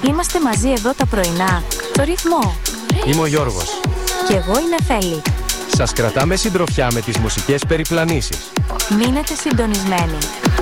Είμαστε μαζί εδώ τα πρωινά, στο ρυθμό. Είμαι ο Γιώργος. Και εγώ είμαι Φέλη. Σας κρατάμε συντροφιά με τις μουσικές περιπλανήσεις. Μείνετε συντονισμένοι.